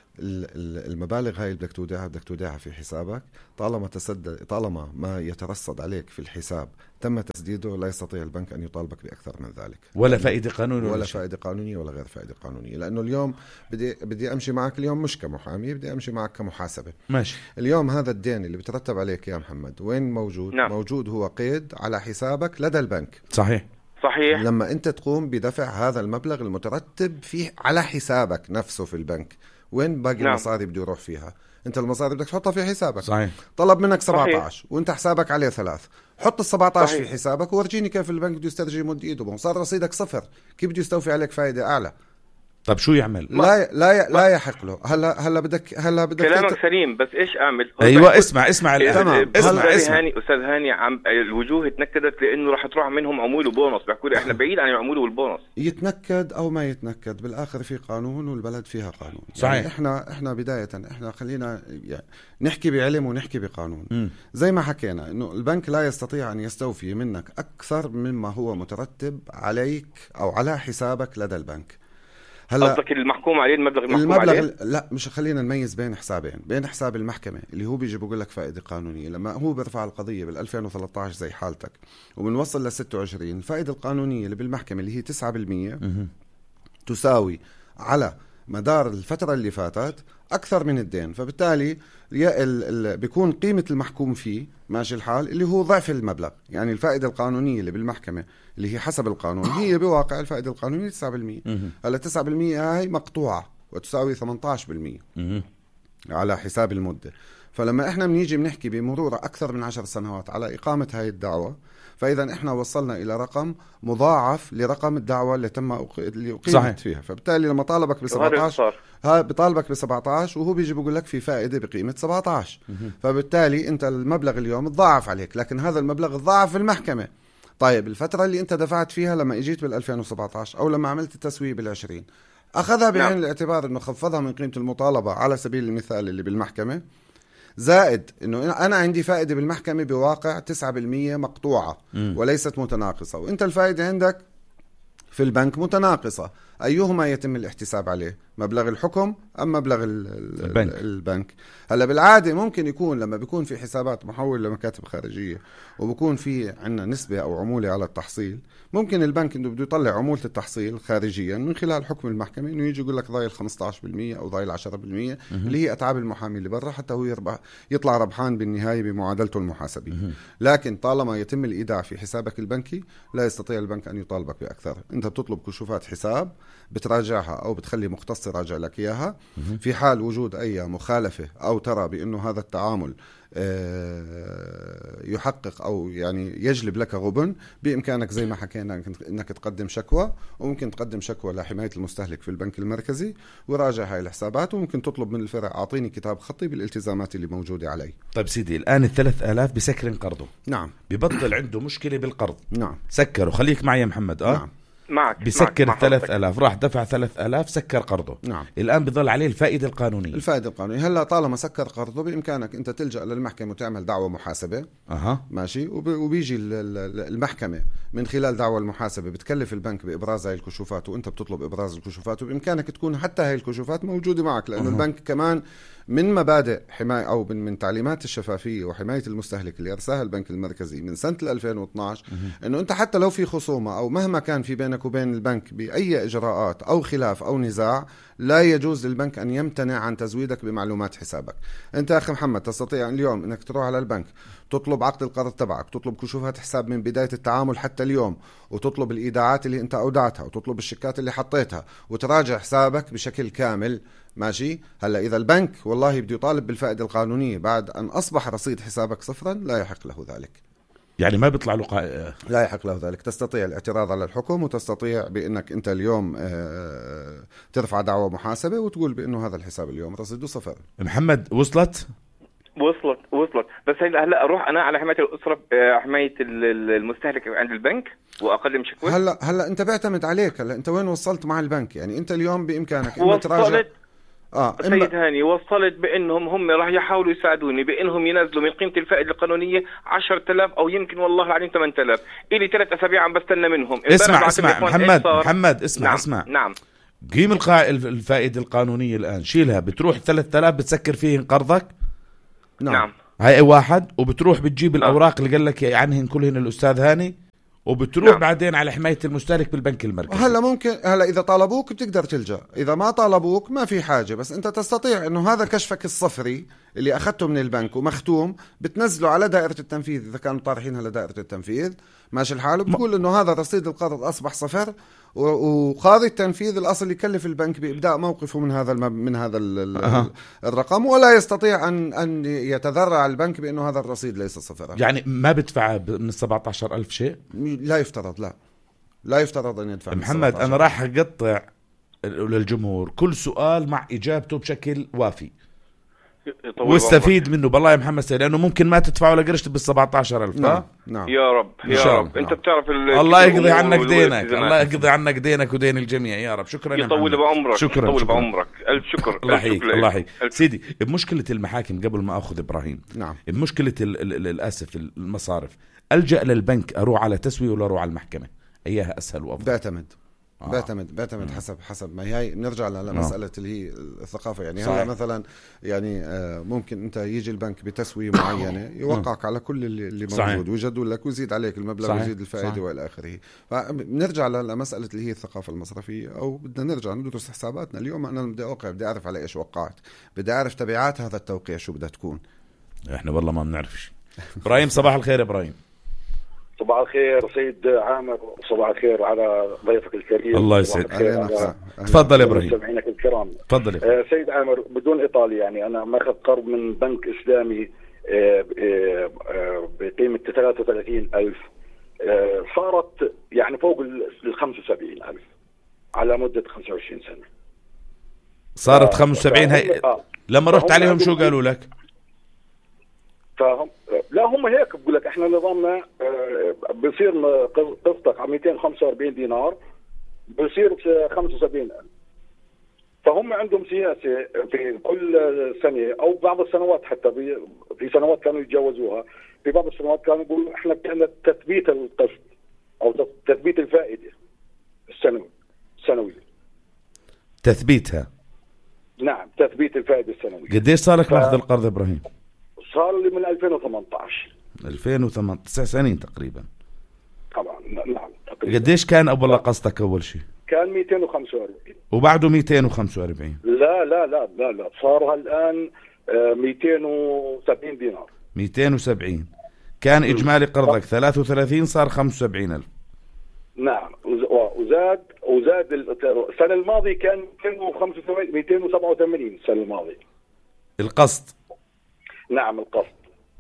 المبالغ هاي اللي بدك تودعها بدك تودعها في حسابك، طالما تسدد طالما ما يترصد عليك في الحساب تم تسديده لا يستطيع البنك أن يطالبك بأكثر من ذلك، ولا فائدة قانونية ولا فائدة قانونية ولا غير فائدة قانونية. لأنه اليوم بدي بدي أمشي معك اليوم مش كمحامي، بدي أمشي معك كمحاسبة. ماشي. اليوم هذا الدين اللي بترتب عليك يا محمد وين موجود؟ نعم. موجود هو قيد على حسابك لدى البنك. صحيح صحيح. لما أنت تقوم بدفع هذا المبلغ المترتب فيه على حسابك نفسه في البنك، وين باقي نعم. المصاري بده يروح فيها؟ أنت المصاري بدك تحطها في حسابك. صحيح. طلب منك سبعة عشر صحيح. وأنت حسابك عليه ثلاث، حط السبعة عشر في حسابك وورجيني كيف البنك بده يسترجي مد إيده، صار رصيدك صفر، كيف بده يستوفي عليك فائدة أعلى؟ طب شو يعمل؟ لا لا لا يحق له. هلا هلا بدك هلا بدك كلامك تت... سليم، بس ايش اعمل؟ ايوه اسمع اسمع تمام. اسمع اسمع هاني استاذ هاني عم الوجوه تنكدت لانه راح تروح منهم عموله وبونص، بيحكوا لي احنا بعيد عن العموله والبونص. يتنكد او ما يتنكد بالاخر في قانون والبلد فيها قانون. صحيح. يعني احنا احنا بدايه احنا خلينا يعني نحكي بعلم ونحكي بقانون. م. زي ما حكينا انه البنك لا يستطيع ان يستوفي منك اكثر مما هو مترتب عليك او على حسابك لدى البنك. هلا قصدك المحكوم عليه المبلغ المحكوم المبلغ عليه؟ لا مش خلينا نميز بين حسابين، بين حساب المحكمة اللي هو بيجي بقول لك فائدة قانونية، لما هو بيرفع القضية بال ألفين وثلاثة عشر زي حالتك وبنوصل ل ستة وعشرين، الفائدة القانونية اللي بالمحكمة اللي هي تسعة بالمية تساوي على مدار الفترة اللي فاتت أكثر من الدين، فبالتالي بيكون قيمة المحكوم فيه ماشي الحال اللي هو ضعف المبلغ. يعني الفائدة القانونية اللي بالمحكمة اللي هي حسب القانون هي بواقع الفائدة القانونية تسعة بالمية. هلا تسعة بالمية هاي مقطوعة وتساوي ثمانية عشر بالمية على حساب المدة. فلما احنا بنيجي بنحكي بمرور أكثر من عشر سنوات على إقامة هاي الدعوة، فإذا إحنا وصلنا إلى رقم مضاعف لرقم الدعوة اللي تم أق... اللي أقيمت فيها. فبالتالي لما طالبك ب سبعة عشر ها بطالبك ب سبعة عشر وهو بيجي بيقول لك في فائدة بقيمة سبعة عشر، فبالتالي أنت المبلغ اليوم تضاعف عليك، لكن هذا المبلغ تضاعف في المحكمة. طيب الفترة اللي أنت دفعت فيها لما إجيت بال ألفين وسبعة عشر أو لما عملت التسوية بالعشرين أخذها بعين نعم. الاعتبار إنه خفضها من قيمة المطالبة على سبيل المثال اللي بالمحكمة، زائد إنه أنا عندي فائدة بالمحكمة بواقع تسعة بالمية مقطوعة م. وليست متناقصة، وإنت الفائدة عندك في البنك متناقصة، أيهما يتم الاحتساب عليه؟ مبلغ الحكم أم مبلغ البنك؟ البنك. هلا بالعادة ممكن يكون لما بيكون في حسابات محول لمكاتب خارجية وبكون في عنا نسبة أو عمولة على التحصيل، ممكن البنك إنه بده يطلع عمولة التحصيل خارجيا من خلال حكم المحكمة إنه يجي يقول لك ضايل خمسة عشر بالمية أو ضايل عشرة بالمية اللي هي أتعاب المحامي اللي برا حتى هو يربح يطلع ربحان بالنهاية بمعادلته المحاسبية. لكن طالما يتم الإيداع في حسابك البنكي لا يستطيع البنك أن يطالبك بأكثر. أنت بتطلب كشوفات حساب بتراجعها أو بتخلي مختص يراجع لك إياها، في حال وجود أي مخالفة أو ترى بأنه هذا التعامل يحقق أو يعني يجلب لك غبن، بإمكانك زي ما حكينا أنك تقدم شكوى، وممكن تقدم شكوى لحماية المستهلك في البنك المركزي وراجع هاي الحسابات، وممكن تطلب من الفرع أعطيني كتاب خطي بالالتزامات اللي موجودة علي. طيب سيدي، الآن الثلاث آلاف بسكر قرضه. نعم. ببطل عنده مشكلة بالقرض. نعم. سكره، خليك معي يا محمد. آه نعم. معك. بسكر الثلاث آلاف، راح دفع ثلاث آلاف، سكر قرضه. نعم. الآن بضل عليه الفائدة القانونية. الفائدة القانونية هلا طالما سكر قرضه بإمكانك أنت تلجأ للمحكمة وتعمل دعوة محاسبة. أها. ماشي. وبيجي المحكمة من خلال دعوة المحاسبة بتكلف البنك بإبراز هاي الكشوفات، وأنت بتطلب إبراز الكشوفات، وبإمكانك تكون حتى هاي الكشوفات موجودة معك، لأنه أه. البنك كمان من مبادئ حماية أو من, من تعليمات الشفافية وحماية المستهلك اللي أرساها البنك المركزي من سنة ألفين واثناشر، أه. إنه أنت حتى لو في خصومة أو مهما كان في بينك وبين البنك بأي إجراءات أو خلاف أو نزاع، لا يجوز للبنك أن يمتنع عن تزويدك بمعلومات حسابك. أنت أخي محمد تستطيع اليوم أنك تروح على البنك، تطلب عقد القرض تبعك، تطلب كشوفات حساب من بداية التعامل حتى اليوم، وتطلب الإيداعات اللي أنت أودعتها، وتطلب الشيكات اللي حطيتها، وتراجع حسابك بشكل كامل. ماشي. هلا إذا البنك والله بده يطالب بالفائدة القانونية بعد أن أصبح رصيد حسابك صفرا، لا يحق له ذلك. يعني ما بيطلع له قا... لا يحق له ذلك. تستطيع الاعتراض على الحكم، وتستطيع بأنك أنت اليوم ترفع دعوة محاسبة وتقول بأنه هذا الحساب اليوم رصيده صفر. محمد وصلت؟ وصلت وصلت بس هلا هلا اروح انا على حمايه الاسره، حمايه المستهلك عند البنك واقدم شكوى. هلا هلا انت بيعتمد عليك. هلا انت وين وصلت مع البنك؟ يعني انت اليوم بامكانك انك تراجع. اه سيد هاني وصلت بانهم هم راح يحاولوا يساعدوني بانهم ينزلوا من قيمه الفائده القانونيه عشرة آلاف او يمكن والله العظيم ثمانية آلاف. الي ثلاث اسابيع عم بستنى منهم. اسمع اسمع محمد محمد اسمع نعم. اسمع نعم. قيم القاع الفائده القانونيه الان شيلها، بتروح ثلاثة آلاف بتسكر فيهن قرضك. نعم, نعم. هاي واحد، وبتروح بتجيب الاوراق اللي قال لك عنهن كلهن الاستاذ هاني، وبتروح نعم. بعدين على حماية المستهلك بالبنك المركزي. هلا ممكن هلا إذا طالبوك بتقدر تلجأ، إذا ما طالبوك ما في حاجة، بس أنت تستطيع إنه هذا كشفك الصفري اللي أخذته من البنك ومختوم بتنزله على دائرة التنفيذ إذا كانوا طارحينها لدائرة التنفيذ. ماشي الحال. وبتقول إنه هذا رصيد القرض أصبح صفر، وقاضي التنفيذ الأصل يكلف البنك بإبداء موقفه من هذا المب... من هذا ال... أه. الرقم، ولا يستطيع أن أن يتذرع البنك بأنه هذا الرصيد ليس صفرا. يعني ما بدفع من سبعة عشر ألف شيء؟ لا يفترض، لا لا يفترض أن يدفع. محمد أنا راح أقطع للجمهور كل سؤال مع إجابته بشكل وافي واستفيد منه بالله يا محمد سيد، لأنه ممكن ما تدفعه لقرشت بالسبعة عشر ألف. نعم. نعم. يا رب يا رب. أنت بتعرف الله يقضي عنك دينك، الله يقضي عنك دينك ودين الجميع يا رب. شكرا يطول بعمرك. شكرا يطول بعمرك. ألف شكر. الله يحييك الله يحييك سيدي. بمشكلة المحاكم قبل ما أخذ إبراهيم، نعم، بمشكلة الأسف المصارف، ألجأ للبنك أروح على تسوية ولا أروح على المحكمة؟ أيها أسهل وأفضل؟ بيعتمد آه. بيعتمد بيعتمد حسب حسب ما هي. نرجع لمسألة اللي هي الثقافة. يعني هلا مثلا يعني آه ممكن أنت يجي البنك بتسوية معينة يوقعك على كل اللي, اللي موجود ويجدول لك ويزيد عليك المبلغ ويزيد الفائدة وإلى آخره. فنرجع لمسألة اللي هي الثقافة المصرفية، أو بدنا نرجع ندرس حساباتنا. اليوم أنا بدي أوقع، بدي أعرف على إيش وقعت، بدي أعرف تبعات هذا التوقيع شو بدها تكون. إحنا والله ما بنعرفش. إبراهيم صباح الخير. إبراهيم صباح الخير سيد عامر، صباح الخير على ضيفك الكريم. الله يسعدك. تفضل يا ابراهيم. مستمعينك الكرام. تفضل. آه سيد عامر، بدون اطاله يعني انا ماخذ قرض من بنك اسلامي آه آه آه بقيمه ثلاثة وثلاثين ألف، آه صارت يعني فوق ال خمسة وسبعين ألف على مده خمسة وعشرين سنه. صارت خمسة وسبعين. هي آه. لما رحت عليهم شو قالوا لك؟ فهم لا هم هيك بقول لك احنا نظامنا بصير قسطك على مئتين وخمسة وأربعين دينار بصير خمسة وسبعين ألف. فهم عندهم سياسه في كل سنه او بعض السنوات، حتى في سنوات كانوا يتجاوزوها، في بعض السنوات كانوا يقولوا احنا بدنا تثبيت القسط او تثبيت الفائده السنوي السنويه. تثبيتها؟ نعم، تثبيت الفائده السنويه. قديش صار لك ماخذ القرض ابراهيم؟ صار لي من ألفين وثمانية عشر. ألفين وثمانية عشر، تسع سنين تقريبا. طبعا نعم تقريبا. قديش كان أول قسطك أول شيء؟ كان مئتين وخمسة وأربعين. وبعده مئتين وخمسة وأربعين؟ لا لا لا لا لا صار الآن مئتين وسبعين دينار. مئتين وسبعين. كان إجمالي قرضك ثلاثة وثلاثين، صار خمسة وسبعين ألف. نعم، وزاد وزاد السنة الماضية كان مئتين وسبعة وثمانين السنة الماضية القسط. نعم القسط.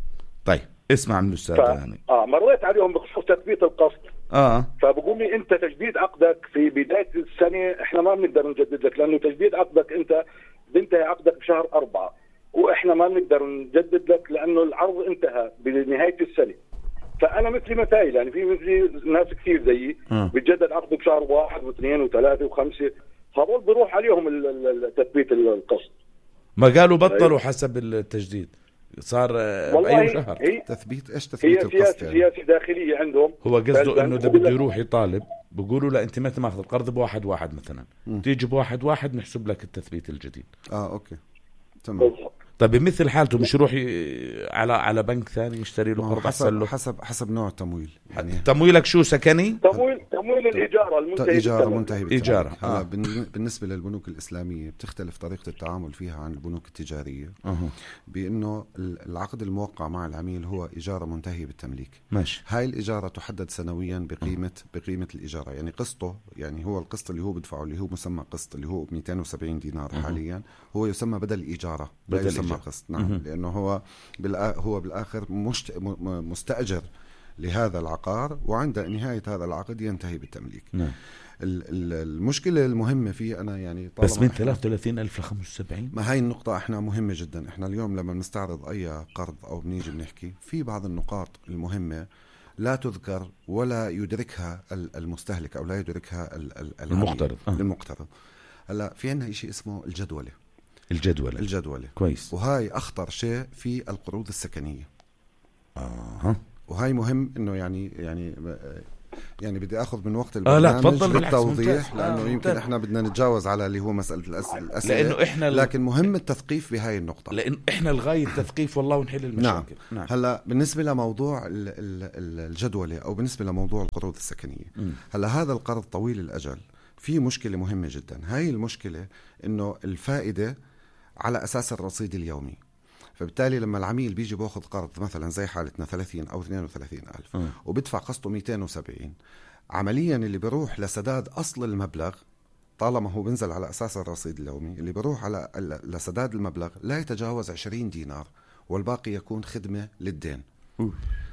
اسمع من الأستاذ ف... هاني. اه مريت عليهم بخصوص تثبيت القسط. اه فبقول لي انت تجديد عقدك في بدايه السنه احنا ما بنقدر نجدد لك، لانه تجديد عقدك انت بينتهي عقدك بشهر أربعة، واحنا ما بنقدر نجدد لك لانه العرض انتهى بنهايه السنه. فانا مثلي مثايل، يعني في مثلي ناس كثير زيي بتجدد عقده بشهر واحد واثنين وثلاثه وخمسه، هذول بيروح عليهم تثبيت القسط. ما قالوا بطلوا حسب التجديد، صار بأي شهر تثبيت. ايش تثبيت هي القسط؟ سياسه يعني؟ سياسه داخليه عندهم. هو قصده انه اذا بده يروح يطالب بقولوا له انت متى ماخذ القرض بواحد واحد مثلا، م. تيجي بواحد واحد نحسب لك التثبيت الجديد. اه اوكي تمام. طيب بمثل حالته مش يروح على على بنك ثاني يشتري له قرض احسن له؟ حسب حسب نوع التمويل. يعني تمويلك شو سكني؟ تمويل تمويل الايجار المنتهي ايجار منتهي ايجار. هلا آه. بالنسبه للبنوك الاسلاميه بتختلف طريقه التعامل فيها عن البنوك التجاريه، أه. بانه العقد الموقع مع العميل هو اجاره منتهيه بالتمليك. ماشي. هاي الاجاره تحدد سنويا بقيمه أه. بقيمه الاجاره، يعني قسطه، يعني هو القسط اللي هو بدفعه اللي هو مسمى قسط اللي هو مئتين وسبعين دينار أه. حاليا هو يسمى بدل اجاره، لا يسمى قسط. نعم أه. لأنه هو هو بالآخر مشت... مستأجر لهذا العقار، وعند نهاية هذا العقد ينتهي بالتمليك. نعم. المشكلة المهمة فيه أنا يعني بس من ثلاثة وثلاثين ألف لخمسة وسبعين، ما هاي النقطة إحنا مهمة جدا. إحنا اليوم لما نستعرض أي قرض أو بنيجي بنحكي في بعض النقاط المهمة لا تذكر ولا يدركها المستهلك أو لا يدركها المقترض. آه. المقترض. هلا في عندنا شيء اسمه الجدولة. الجدولة الجدولة كويس، وهاي أخطر شيء في القروض السكنية. آه. وهي مهم إنه يعني يعني يعني بدي أخذ من وقت البرنامج آه لا تفضل بالتوضيح، لأنه آه يمكن إحنا بدنا نتجاوز على اللي هو مسألة الأسئلة، لأنه إحنا لكن مهم التثقيف بهاي النقطة، لأنه إحنا الغاية التثقيف والله ونحل المشاكل. نعم. نعم. هلا بالنسبة لموضوع الجدولة أو بالنسبة لموضوع القروض السكنية، م. هلا هذا القرض طويل الأجل في مشكلة مهمة جدا. هاي المشكلة إنه الفائدة على أساس الرصيد اليومي، فبالتالي لما العميل بيجي باخذ قرض مثلا زي حالتنا ثلاثين أو اثنين وثلاثين ألف م. وبدفع قسطه مئتين وسبعين، عمليا اللي بيروح لسداد أصل المبلغ طالما هو بنزل على أساس الرصيد اليومي، اللي بيروح على لسداد المبلغ لا يتجاوز عشرين دينار، والباقي يكون خدمة للدين. م.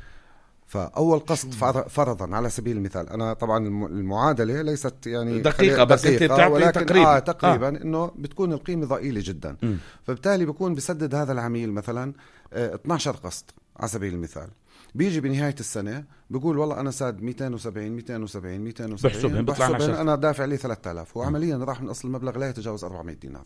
فأول قسط فرضا على سبيل المثال، أنا طبعا المعادلة ليست يعني دقيقة بس دقيقة ولكن تقريبا, آه تقريبا آه. إنه بتكون القيمة ضئيلة جدا. م. فبالتالي بيكون بسدد هذا العميل مثلا اه اثني عشر قسط على سبيل المثال، بيجي بنهاية السنة بيقول والله أنا ساد مئتين وسبعين مئتين وسبعين مئتين وسبعين بحسبهم أنا دافع لي ثلاثة آلاف، وعمليا راح من أصل المبلغ لا يتجاوز أربعمائة دينار.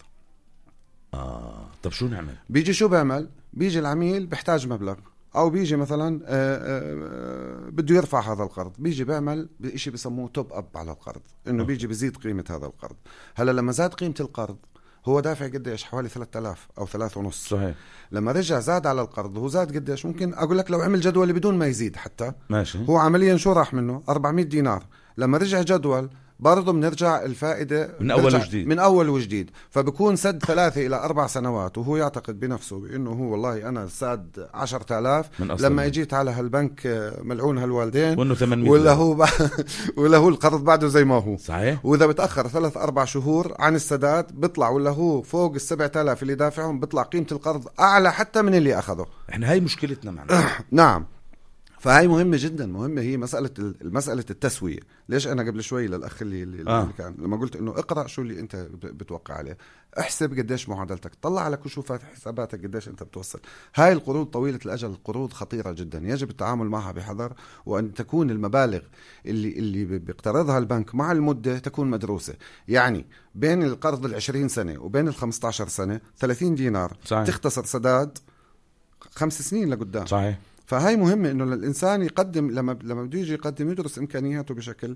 آه طب شو نعمل؟ بيجي شو بعمل؟ بيجي العميل بيحتاج مبلغ أو بيجي مثلا آآ آآ بده يرفع هذا القرض، بيجي بيعمل بشيء بيسموه توب أب على القرض، إنه بيجي بيزيد قيمة هذا القرض. هلا لما زاد قيمة القرض هو دافع قديش؟ حوالي ثلاثة آلاف أو ثلاثة ونص. صحيح. لما رجع زاد على القرض هو زاد قديش؟ ممكن أقول لك لو عمل جدول بدون ما يزيد حتى ماشي. هو عمليا شو راح منه؟ أربعمائة دينار. لما رجع جدول برضه بنرجع الفائدة من أول وجديد من أول وجديد، فبكون سد ثلاثة إلى أربع سنوات وهو يعتقد بنفسه بأنه هو والله أنا ساد عشرة آلاف، لما اجيت على هالبنك ملعون هالوالدين ولا هو ب... ولا هو القرض بعده زي ما هو. صحيح. وإذا بتأخر ثلاث أربع شهور عن السداد بيطلع ولا هو فوق السبعة آلاف اللي دافعهم بيطلع قيمة القرض أعلى حتى من اللي أخذه. إحنا هاي مشكلتنا معنا. نعم. فهي مهمة جدا، مهمة هي مسألة المسألة التسوية. ليش أنا قبل شوي للأخ اللي, اللي, آه. اللي كان لما قلت إنه اقرأ شو اللي أنت بتوقع عليه، احسب قديش معادلتك، طلع على كشوفات حساباتك قديش أنت بتوصل. هاي القروض طويلة الأجل القروض خطيرة جدا، يجب التعامل معها بحذر، وأن تكون المبالغ اللي اللي بيقترضها البنك مع المدة تكون مدروسة. يعني بين القرض العشرين سنة وبين الخمسة عشر سنة ثلاثين دينار صحيح. تختصر سداد خمس سنين لقدام. صحيح. فهاي مهمة إنه الإنسان يقدم لما لما بده يجي يقدم يدرس إمكانياته بشكل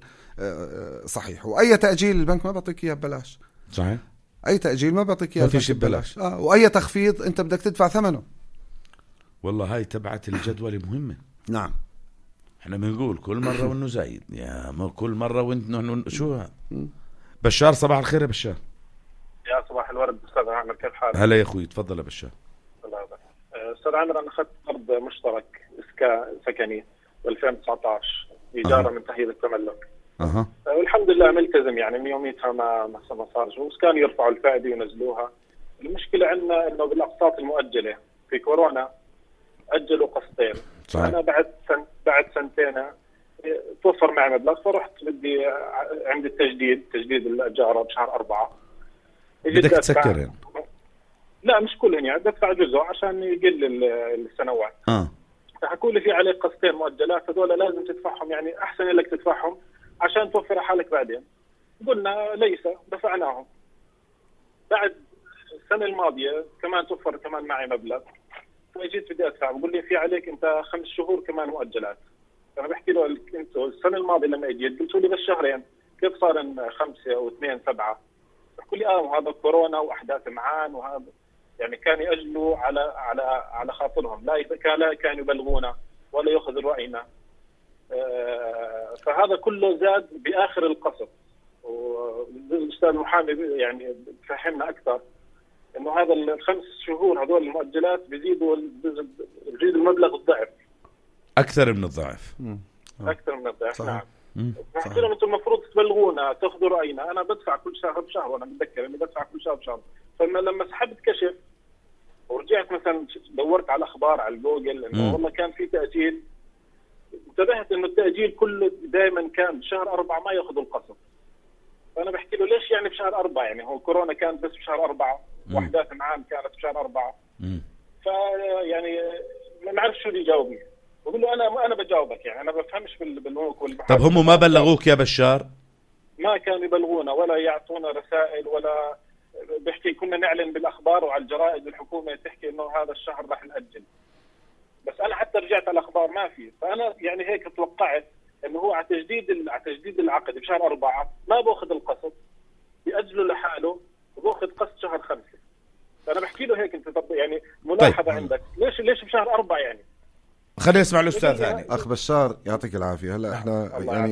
صحيح. وأي تأجيل البنك ما بيعطيك إياه ببلاش. صحيح. أي تأجيل ما بيعطيك إياه ببلاش. آه. وأي تخفيض أنت بدك تدفع ثمنه. والله هاي تبعت الجدول مهمة. نعم. إحنا بنقول كل مرة وإنه زايد، يا ما كل مرة وإنه شو. بشار صباح الخير يا بشار. يا صباح الورد أستاذ عامر، كيف حالك؟ هلا يا أخوي، تفضل يا بشار. أستاذ عامر، أنا أخذت قرض مشترك إسكان سكني ألفين وتسعة عشر إجارة أه. منتهية بالتملك. أها. والحمد لله ملتزم، يعني من يوميتها ما ما صار شو، بس كانوا يرفعوا الفائدة وينزلوها. المشكلة عندنا إنه بالأقساط المؤجلة في كورونا أجلوا قسطين، صحيح. انا بعد سن بعد سنتين توفر معي مبلغ، فرحت بدي عند التجديد تجديد الاجاره بشهر أربعة. بدك تسكر يعني؟ لا مش كلهن يعني، بدفع جزء عشان يقل السنوات. اه فحكوا لي في عليك قسطين مؤجلات، هذول لازم تدفعهم، يعني احسن لك تدفعهم عشان توفر حالك بعدين. قلنا ليس، دفعناهم. بعد السنه الماضيه كمان توفر كمان معي مبلغ، فجيت بدي ادفع، بقول لي في عليك انت خمس شهور كمان مؤجلات. انا بحكي له انتوا السنه الماضيه لما اجيت قلتوا لي بس شهرين، كيف صار ان خمسه واثنين سبعه؟ بحكوا لي اه وهذا كورونا واحداث معان وهذا، يعني كان يأجلوا على على على خاطرهم، لا لا كانوا يبلغونا ولا ياخذوا راينا. آه فهذا كله زاد باخر القسط. والاستاذ المحامي يعني فهمنا اكثر انه هذا الخمس شهور هذول المؤجلات بيزيدوا بيزيد المبلغ الضعف، اكثر من الضعف. اكثر من الضعف. صحيح. نعم. نحكي لهم انتم المفروض تبلغونا تاخذوا راينا، انا بدفع كل شهر بشهر، وانا متذكر اني بدفع كل شهر بشهر. فلما لما سحبت كشف ورجعت مثلا دورت على الاخبار على جوجل انه والله كان في تاجيل، انتبهت انه التاجيل كله دائما كان بشهر أربعة ما ياخذوا القسط. فانا بحكي له ليش يعني بشهر أربعة؟ يعني هو كورونا كانت بس بشهر أربعة واحداث معان كانت بشهر أربعة. فيعني ما نعرف شو اللي يجاوبني. بقول له انا انا بجاوبك، يعني انا بفهمش بالبنوك والبحث. طب هم ما بلغوك يا بشار؟ ما كانوا يبلغونا ولا يعطونا رسائل ولا بحكي. كنا نعلن بالاخبار وعلى الجرائد والحكومه تحكي انه هذا الشهر راح ناجل، بس انا حتى رجعت على الاخبار ما في. فانا يعني هيك توقعت انه هو على تجديد على تجديد العقد بشهر أربعة ما باخذ القسط، بيأجله لحاله وباخذ قسط شهر خمسة. فانا بحكي له هيك انت طب يعني ملاحظه طيب. عندك ليش ليش بشهر أربعة يعني؟ خلينا نسمع الاستاذ ثاني. اخ بشار يعطيك العافيه. هلا احنا يعني